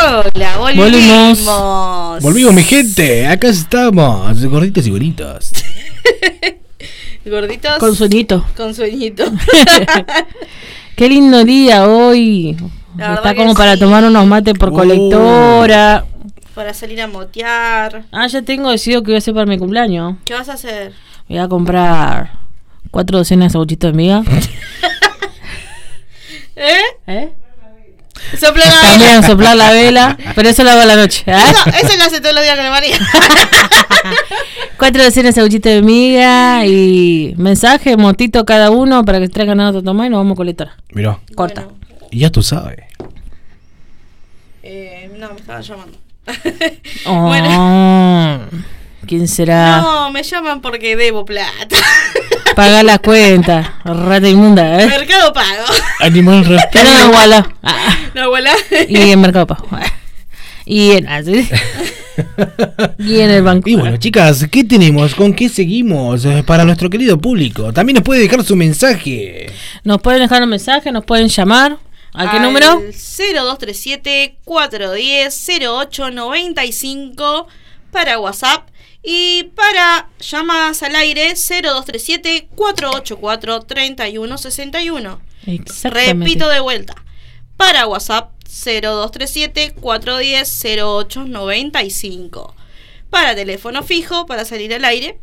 Hola, Volvimos, mi gente. Acá estamos, gorditos y bonitos. Gorditos. Con sueñito. Qué lindo día hoy. Está como para tomar unos mates por colectora. Para salir a motear. Ya tengo decidido que voy a hacer para mi cumpleaños. ¿Qué vas a hacer? Voy a comprar 4 docenas de sanguchitos de miga. Soplar la vela. También soplar la vela, pero eso lo hago a la noche. Eso lo hace todos los días con María. 4 docenas de sanguchitos de miga y mensaje, motito cada uno para que traigan nada a tomar y nos vamos a colectora. Mirá. Corta. Bueno. Y ya tú sabes. No, me estaba llamando. Bueno. ¿Quién será? No, me llaman porque debo plata. Paga la cuenta, rata inmunda, Mercado Pago. Animal Pero no, iguala. No, voilà. Y en Mercado Pago. Y en el banco. Y bueno, chicas, ¿qué tenemos? ¿Con qué seguimos? Para nuestro querido público. También nos puede dejar su mensaje. Nos pueden dejar un mensaje, nos pueden llamar. ¿A qué número? 0237-410-0895 para WhatsApp. Y para llamadas al aire 0237-484-3161. Exactamente. Repito de vuelta. Para WhatsApp 0237-410-0895. Para teléfono fijo, para salir al aire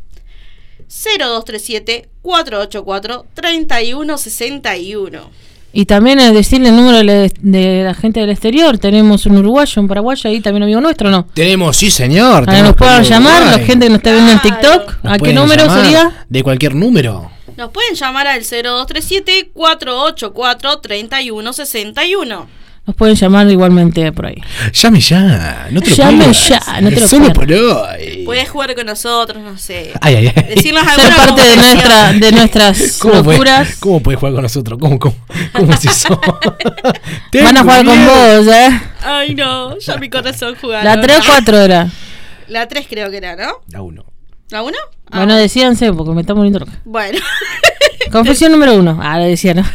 0237-484-3161. Y también decirle el número de la gente del exterior. Tenemos un uruguayo, un paraguayo, ahí también amigo nuestro, ¿no? Tenemos, sí señor. Nos pueden llamar, la gente que nos está viendo en TikTok. ¿A qué número sería? De cualquier número. Nos pueden llamar al 0237-484-3161. Nos pueden llamar igualmente por ahí. Llame ya, no te lo Llame pierdas. ya, no te lo Solo pierdas. por hoy. Puedes jugar con nosotros, no sé. Ay. Decirnos Ser alguna parte de nuestras locuras. ¿Cómo puedes jugar con nosotros? ¿Cómo es eso? Van a jugar con vos, Ay, no, ya mi corazón jugando. La 3 o 4 era. La 3 creo que era, ¿no? La 1. ¿La 1? Bueno, decíanse porque me está poniendo loca. Bueno. Confesión número 1. Le decía, ¿no?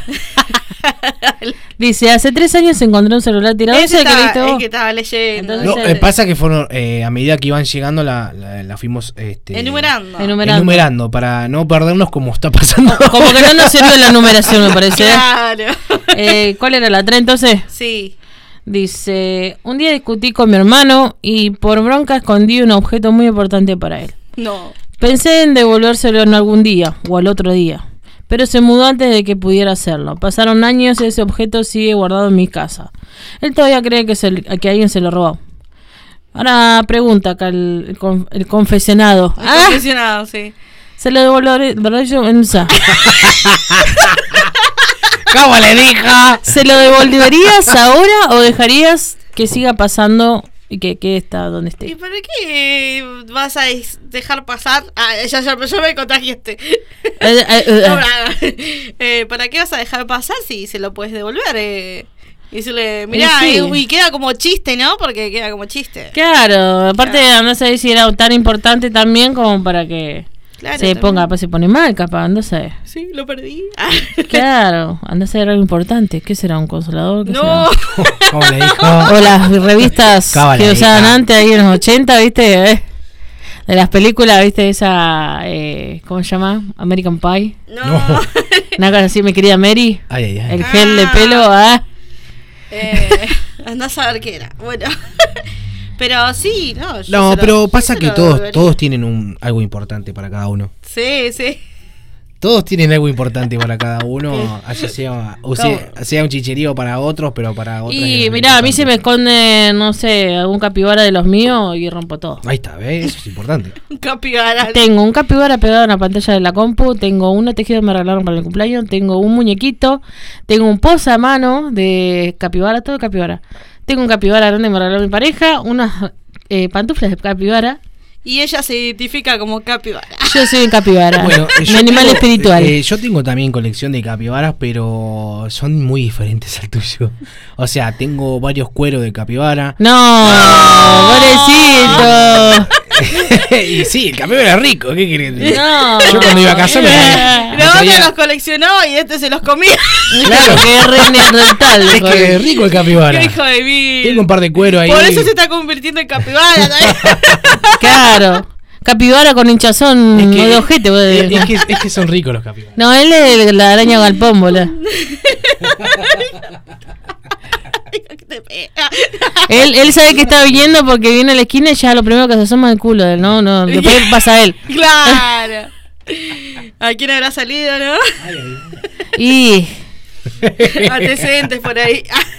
Dice, hace 3 años se encontró un celular tirado. Es que estaba leyendo. Entonces, No, pasa que fueron, a medida que iban llegando la fuimos enumerando para no perdernos como está pasando. Como que no nos sirvió la numeración, me parece. Claro. ¿Cuál era la 3 entonces? Sí. Dice, un día discutí con mi hermano y por bronca escondí un objeto muy importante para él. No. Pensé en devolvérselo en algún día o al otro día, pero se mudó antes de que pudiera hacerlo. Pasaron años y ese objeto sigue guardado en mi casa. Él todavía cree que alguien se lo robó. Ahora pregunta acá el confesionado. El confesionado, sí. Se lo devolveré, ¿verdad? ¿Cómo le dijo? ¿Se lo devolverías ahora o dejarías que siga pasando y que está donde esté? ¿Y para qué vas a dejar pasar? Ya me contagiaste. ¿Para qué vas a dejar pasar si se lo puedes devolver? Y decirle, mirá, sí. Y queda como chiste, ¿no? Porque queda como chiste. Claro, aparte no sé si era tan importante también como para que se pone mal, capaz, no sé. Sí, lo perdí. Claro, anda a ser algo importante. ¿Qué será? ¿Un consolador? ¿Qué no. será? ¿Cómo le dijo? O las revistas que usaban antes ahí en los 80, ¿viste? De las películas, ¿viste? Esa, ¿cómo se llama? American Pie. No. Una cosa así, mi querida Mary. Ay. El gel de pelo, Andás a ver qué era. Bueno. Pero sí, no. No, pero pasa que todos tienen algo importante para cada uno. Sí. Todos tienen algo importante para cada uno, así sea un chicherío para otros, pero para otros. Y mirá, a mí se me esconde, no sé, algún capibara de los míos y rompo todo. Ahí está, ¿ves? Eso es importante. Un capibara. Tengo un capibara pegado en la pantalla de la compu, tengo uno tejido que me regalaron para el cumpleaños, tengo un muñequito, tengo un posamano de capibara, todo capibara. Tengo un capibara grande que me regaló mi pareja, unas pantuflas de capibara. Y ella se identifica como capibara. Yo soy un capibara, bueno, mi animal espiritual. Yo tengo también colección de capibaras, pero son muy diferentes al tuyo. O sea, tengo varios cueros de capibara. No, pobrecito. Y sí, el capibara es rico, ¿qué querés? No. Yo cuando iba a casa me Los otros traía- los coleccionó y este se los comía. Claro, Que es re neandertal. es que es rico el capibara. ¡Qué hijo de mí! Tengo un par de cuero ahí. Por eso se está convirtiendo en capibara también. Claro. Capibara con hinchazón Es que- de ojete, boludo. es que son ricos los capibaras. No, él es la araña galpón, boludo. Te pega. Él sabe que está viniendo porque viene a la esquina y ya lo primero que se asoma es el culo de él, ¿no? Después pasa a él. Claro. ¿A quién habrá salido, no? Y Antecedentes por ahí.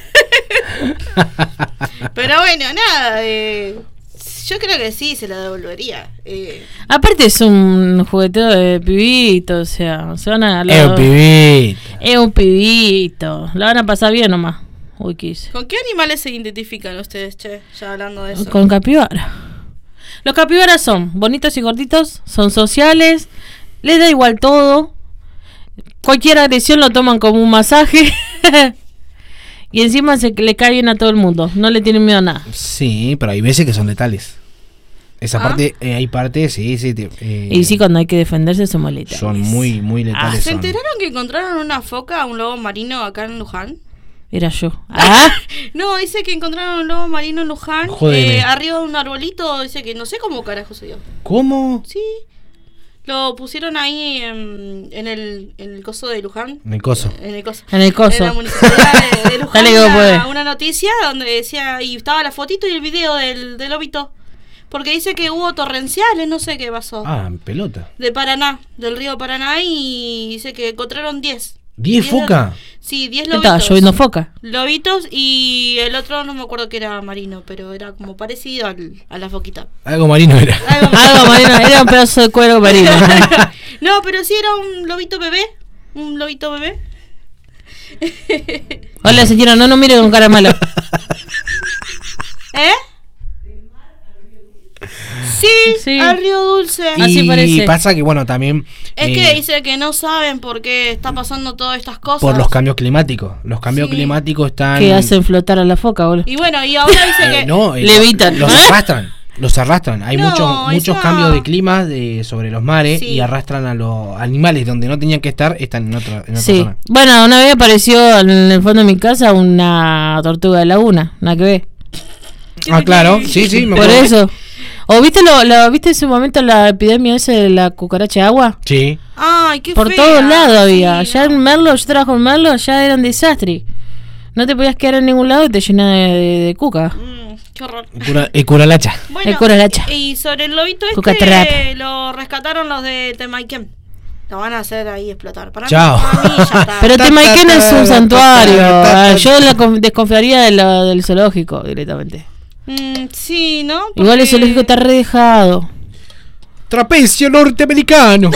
Pero bueno, nada. Yo creo que sí, se la devolvería. aparte es un jugueteo de pibito, o sea, se van a... Es un pibito. Es un pibito. La van a pasar bien nomás. Uy, ¿qué hice? ¿Con qué animales se identifican ustedes, che? Ya hablando de eso. Con capibara. Los capibaras son bonitos y gorditos, son sociales, les da igual todo. Cualquier agresión lo toman como un masaje. Y encima le cae bien a todo el mundo. No le tienen miedo a nada. Sí, pero hay veces que son letales. Esa parte, hay partes, sí. Y sí, cuando hay que defenderse son molestas. Son muy, muy letales. ¿Se son. enteraron que encontraron una foca, un lobo marino acá en Luján? Era yo. ¿Ah? No, dice que encontraron un lobo marino en Luján. Jódeme. Arriba de un arbolito, dice que no sé cómo carajo se dio. ¿Cómo? Sí. Lo pusieron ahí en el coso de Luján. En el coso. En el coso. En el coso. En la municipalidad de Luján. Dale que vos podés. una noticia donde decía, y estaba la fotito y el video del lobito. Porque dice que hubo torrenciales, no sé qué pasó. Ah, en pelota. De Paraná, del río Paraná, y dice que encontraron 10. ¿10 foca? Sí, 10 Estaba lobitos. lloviendo foca. Lobitos y el otro no me acuerdo que era marino, pero era como parecido a la foquita. Algo marino era. Algo marino, era un pedazo de cuero marino. No, pero sí era un lobito bebé. Un lobito bebé. Hola señora, no mire con cara mala. ¿Eh? Sí, Sí. al río Dulce. Así Y parece. pasa que, bueno, también... Es que dice que no saben por qué está pasando todas estas cosas. por los cambios climáticos. Los cambios Sí. climáticos están... Que hacen flotar a la foca, boludo. Y bueno, y ahora dice que... no, Levitan. Los ¿Eh? arrastran. Los arrastran. Hay No, muchos esa- cambios de clima sobre los mares Sí. y arrastran a los animales donde no tenían que estar, están en otra Sí. zona. Bueno, una vez apareció en el fondo de mi casa una tortuga de laguna, nada que ver. Ah, claro. Sí, me Por acuerdo. eso. ¿O viste viste en su momento la epidemia esa de la cucaracha de agua? Sí. Ay, qué Por fea. todos lados había. Sí, Ya no. en Merlo, yo trabajo en Merlo, ya era un desastre. No te podías quedar en ningún lado y te llenaba de cuca. Qué horror. Curalacha. Bueno, El coralacha. y sobre el lobito Cucatrap. lo rescataron los de Temaiken. Lo van a hacer ahí explotar. Para Chao. Mí ya está. Pero Ta, Temaiken ta, es ta, un ta, santuario. ta, ta, ta. Yo desconfiaría del zoológico directamente. Sí, ¿no? Igual el Porque- zoológico está re dejado. Trapecio norteamericano.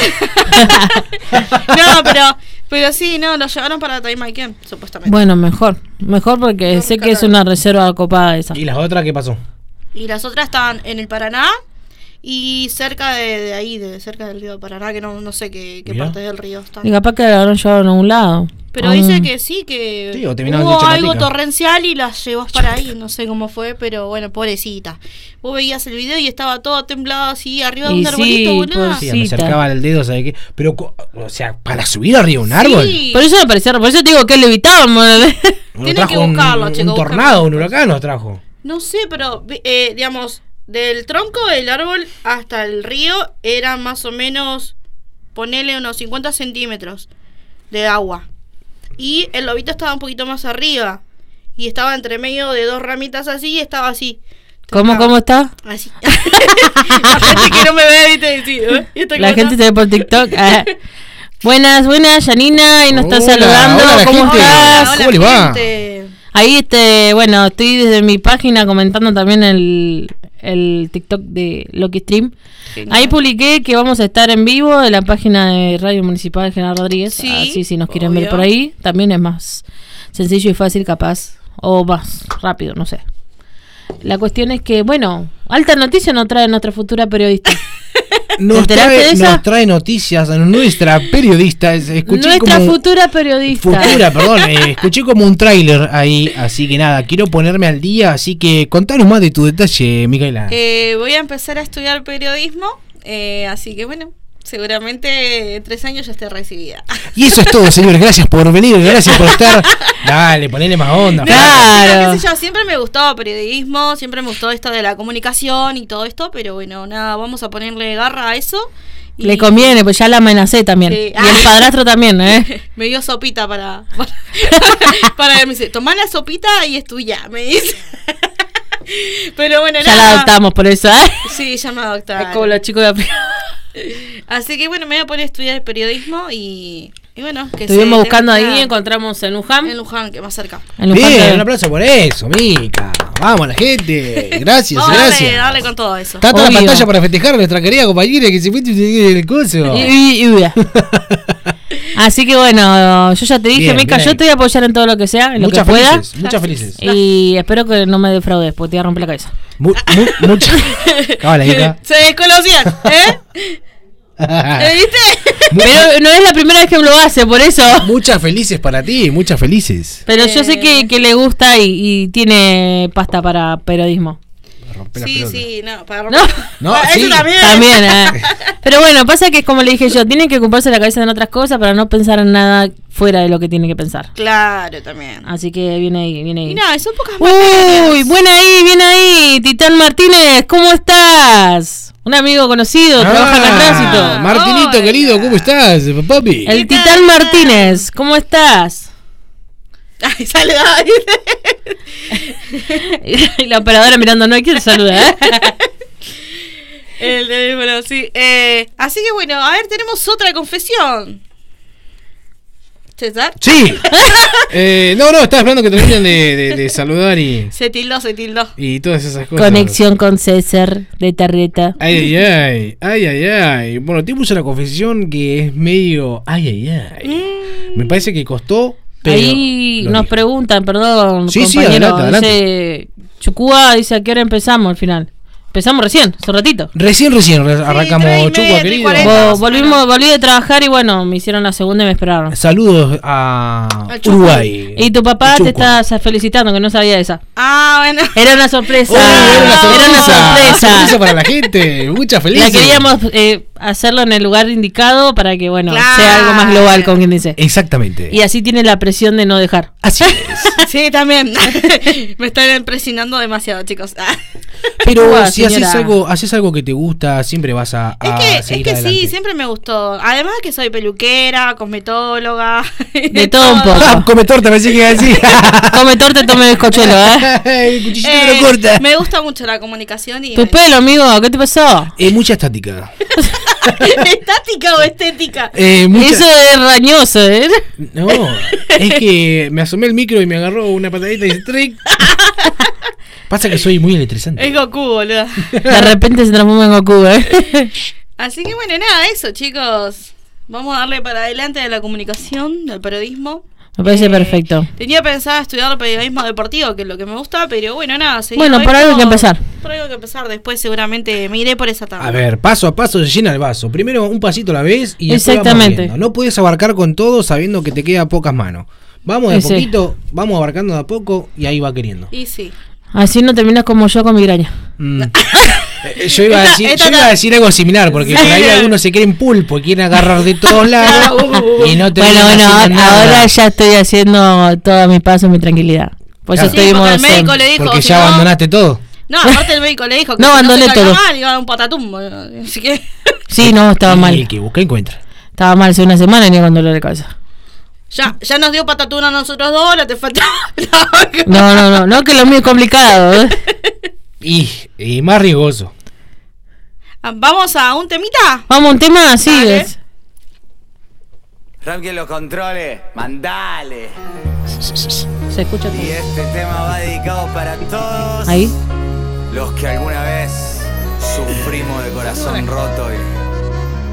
No, pero sí, no, lo llevaron para Temaiken, supuestamente. Bueno, mejor. Mejor porque Lo sé que es rescataron. una reserva copada esa. ¿Y las otras qué pasó? Y las otras estaban en el Paraná y cerca de ahí, cerca del río Paraná, que no sé qué Mirá. parte del río está. Y capaz que la habrán llevado a un lado. Pero A dice un- que sí, que Sí, o terminaron hubo de algo chapatica. torrencial y las llevó para ahí, no sé cómo fue, pero bueno, pobrecita. Vos veías el video y estaba todo temblado así, arriba de Y un sí, arbolito, boludo. Sí, me Cita. acercaba el dedo, ¿sabes qué? Pero, o sea, para subir arriba de un árbol. Sí. Por eso me pareció, por eso te digo que le evitaban. Nos Tienen trajo que buscarlo, un chicos, tornado, buscarlo. un huracán nos trajo. No sé, pero digamos, del tronco del árbol hasta el río eran más o menos, ponele unos 50 centímetros de agua. Y el lobito estaba un poquito más arriba. Y estaba entre medio de dos ramitas así y estaba así. ¿Cómo está? Así. La gente que no me ve, ¿viste? Sí, ¿y esta La cómo gente está? te ve por TikTok. Ah. Buenas, Janina, y nos está Hola, saludando. hola, ¿Cómo gente. estás? Hola, ¿Cómo le va? gente. Ahí, bueno, estoy desde mi página comentando también el TikTok de Loki Stream. Genial. Ahí publiqué que vamos a estar en vivo en la página de Radio Municipal de General Rodríguez. Sí, Así si nos quieren obvio. ver por ahí, también es más sencillo y fácil capaz. O más rápido, no sé. La cuestión es que, bueno, alta noticia nos trae nuestra futura periodista. nos trae noticias a nuestra periodista. Nuestra futura periodista. Escuché como un tráiler ahí, así que nada, quiero ponerme al día, así que contanos más de tu detalle, Micaela. Voy a empezar a estudiar periodismo, así que bueno, seguramente en 3 años ya esté recibida. Y eso es todo, señores, gracias por venir, gracias por estar. Dale, ponele más onda. Claro. Qué sé yo, siempre me gustó periodismo, siempre me gustó esto de la comunicación y todo esto, pero bueno, nada, vamos a ponerle garra a eso. Y le conviene, pues ya la amenacé también. Sí. Y el padrastro también, Me dio sopita para me dice, tomá la sopita y estudia, me dice. Pero bueno, ya la adoptamos por eso, Sí, ya me adoptaron. Es como los chicos de afuera. Así que bueno, me voy a poner a estudiar periodismo y bueno, que estuvimos buscando ahí, encontramos en Luján. En Luján, que más cerca. Bien, un aplauso por eso, Mica. Vamos la gente. Gracias, gracias. Dale con todo eso. Está toda la pantalla para festejar a nuestra querida compañera que se fue el coso. Así que bueno, yo ya te dije, Mica, yo te voy a apoyar en todo lo que sea, en lo que pueda. Muchas felices. Y espero que no me defraudes, porque te voy a romper la cabeza. Muchas. Se desconocían, ¿Viste? Pero no es la primera vez que lo hace, por eso. Muchas felices para ti, muchas felices. Pero yo sé que le gusta y tiene pasta para periodismo. Sí, no, para romper. No, eso también. Pero bueno, pasa que es como le dije yo, tiene que ocuparse la cabeza en otras cosas para no pensar en nada fuera de lo que tiene que pensar. Claro, también. Así que viene ahí. Y no, son pocas Uy, viene ahí, Titán Martínez, ¿cómo estás? Un amigo conocido, trabaja en el tránsito. Martinito, querido, ¿cómo estás, papi? El Titán Martínez, ¿cómo estás? Ay, saluda. Y la operadora mirando, no hay quien saluda. Bueno, sí. Así que bueno, a ver, tenemos otra confesión. ¿César? Sí. No, estaba esperando que terminen de saludar y... Se tildó. Y todas esas cosas. Conexión con César de Tarreta. Ay. Bueno, te puse una confesión que es medio... Ay. Me parece que costó... Pero ahí nos preguntan, perdón, sí, compañero, adelante. Dice Chucúa, dice a qué hora empezamos al final. Empezamos recién, hace un ratito. Recién arrancamos, Chucúa, querido. Volví de trabajar y bueno, me hicieron la segunda y me esperaron. Saludos a Uruguay. Y tu papá te está felicitando, que no sabía esa. Bueno. Era una sorpresa. Era una sorpresa para la gente. Muchas felicidades. La queríamos hacerlo en el lugar indicado para que, bueno, sea algo más global, como quien dice. Exactamente. Y así tiene la presión de no dejar. Así es. Sí, también. Me están presionando demasiado, chicos. Pero si haces algo que te gusta, siempre vas a seguir adelante. Sí, siempre me gustó. Además que soy peluquera, cosmetóloga. De todo un poco. Come torta, pensé que iba a decir. Come torta, tome bizcochuelo, El cuchillito me lo corta. Me gusta mucho la comunicación y... Tu pelo, amigo, ¿qué te pasó? Mucha estática. ¿Estática o estética? Eso es rañoso, No, es que me asomé el micro y me agarró una patadita y ¡tric! Pasa que soy muy electrizante. Es Goku, boludo. De repente se transforma en Goku, Así que bueno, nada, eso, chicos. Vamos a darle para adelante de la comunicación, del periodismo. Me parece perfecto. Tenía pensado estudiar periodismo deportivo, que es lo que me gusta, pero bueno, nada. Bueno, por algo hay que empezar. Después seguramente me iré por esa tabla. A ver, paso a paso se llena el vaso. Primero un pasito a la vez y exactamente. No puedes abarcar con todo sabiendo que te quedan pocas manos. Vamos de a poquito, vamos abarcando de a poco y ahí va queriendo. Y sí. Así no terminas como yo con migraña. Yo iba a decir algo similar, porque por ahí algunos se creen pulpo y quieren agarrar de todos lados y no te Bueno, ahora ya estoy haciendo todos mis pasos, mi tranquilidad. Pues claro. estoy porque el médico le dijo, porque ya abandonaste todo. No, aparte el médico le dijo que no abandoné todo. Mal, iba a dar un patatum. Así que... Sí, no, estaba mal. El que busca encuentra. Estaba mal hace una semana y ni con dolor de cabeza. Ya nos dio patatuna a nosotros dos, ahora te falta. No, que lo mío es complicado. Y más riesgoso. ¿Vamos a un temita? Vamos a un tema, sí. Ramque los controles, mandale. Se escucha todo. Y este tema va dedicado para todos ahí los que alguna vez sufrimos de corazón roto y